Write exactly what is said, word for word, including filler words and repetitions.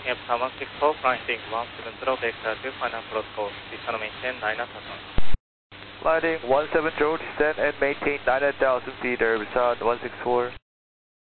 F one six four, flying one seven zero, vector to final protocol, descend maintain nine thousand. Landing one seven zero, descend and maintain nine thousand feet, Airbus one six four.